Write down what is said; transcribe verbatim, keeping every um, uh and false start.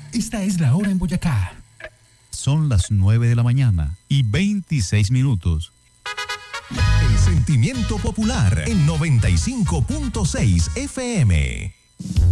Esta es la hora en Boyacá. Son las nueve de la mañana y veintiséis minutos. El sentimiento popular en noventa y cinco punto seis F M.